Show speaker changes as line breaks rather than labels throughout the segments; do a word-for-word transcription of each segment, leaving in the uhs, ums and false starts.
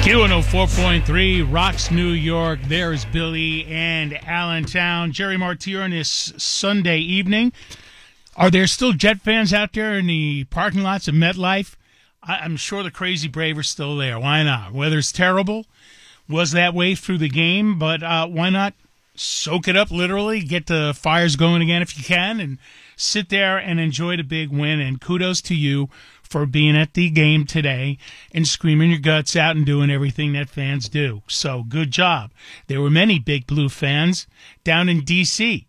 Q one oh four point three rocks New York. There's Billy and Allentown. Jerry Martier on this Sunday evening. Are there still Jet fans out there in the parking lots of MetLife? I- I'm sure the crazy brave are still there. Why not? Weather's terrible. Was that way through the game, but uh, why not soak it up literally, get the fires going again if you can, and sit there and enjoy the big win. And kudos to you for being at the game today and screaming your guts out and doing everything that fans do. So good job. There were many Big Blue fans down in D C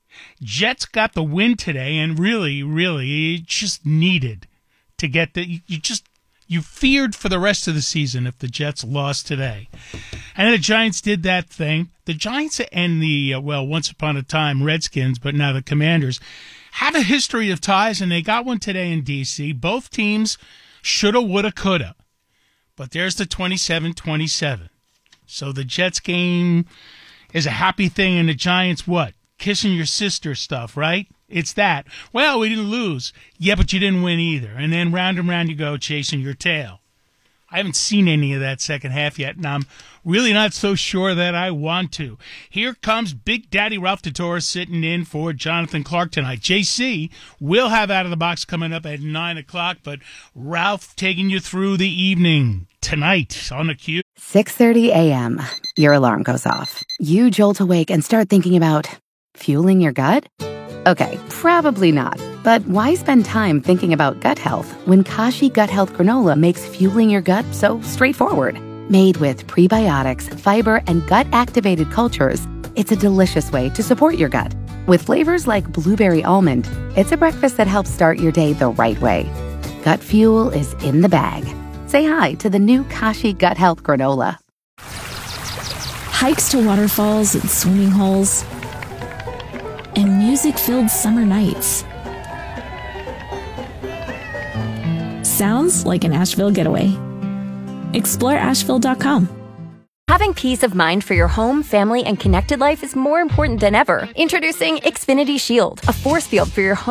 Jets got the win today, and really, really, you just needed to get the, you just, you feared for the rest of the season if the Jets lost today. And the Giants did that thing. The Giants and the, uh, well, once upon a time, Redskins, but now the Commanders, have a history of ties, and they got one today in D C Both teams shoulda, woulda, coulda. But there's the twenty-seven twenty-seven. So the Jets game is a happy thing, and the Giants, what? Kissing your sister stuff, right? It's that. Well, we didn't lose. Yeah, but you didn't win either. And then round and round you go chasing your tail. I haven't seen any of that second half yet, and I'm really not so sure that I want to. Here comes Big Daddy Ralph Totoro sitting in for Jonathan Clark tonight. J C will have Out of the Box coming up at nine o'clock, but Ralph taking you through the evening tonight on the Q.
six thirty a.m. Your alarm goes off. You jolt awake and start thinking about fueling your gut? Okay, probably not. But why spend time thinking about gut health when Kashi Gut Health Granola makes fueling your gut so straightforward? Made with prebiotics, fiber, and gut-activated cultures, it's a delicious way to support your gut. With flavors like blueberry almond, it's a breakfast that helps start your day the right way. Gut fuel is in the bag. Say hi to the new Kashi Gut Health Granola.
Hikes to waterfalls and swimming holes, and music-filled summer nights. Sounds like an Asheville getaway. Explore Asheville dot com.
Having peace of mind for your home, family, and connected life is more important than ever. Introducing Xfinity Shield, a force field for your home.